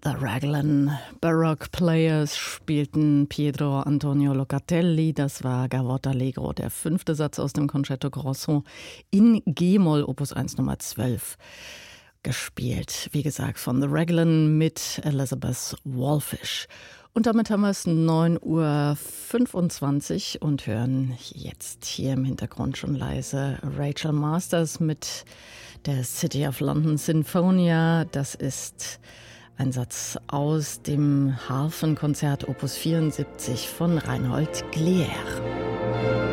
The Raglan Baroque Players spielten Pietro Antonio Locatelli. Das war Gavotte Allegro, der 5. Satz aus dem Concerto Grosso in G-Moll, Opus 1 Nummer 12. Gespielt, wie gesagt, von The Raglan mit Elizabeth Wallfisch. Und damit haben wir es 9:25 Uhr und hören jetzt hier im Hintergrund schon leise Rachel Masters mit der City of London Sinfonia. Das ist ein Satz aus dem Harfenkonzert Opus 74 von Reinhold Glier.